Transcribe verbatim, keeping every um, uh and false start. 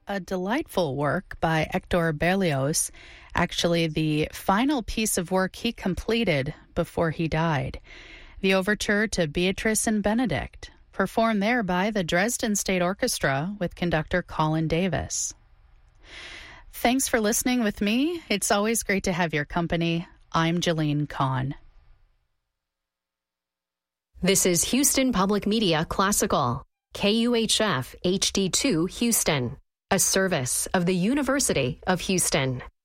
a delightful work by Hector Berlioz, actually the final piece of work he completed before he died. The overture to Beatrice and Benedict, performed there by the Dresden State Orchestra with conductor Colin Davis. Thanks for listening with me. It's always great to have your company. I'm Jolene Kahn. This is Houston Public Media Classical, K U H F H D two Houston, a service of the University of Houston.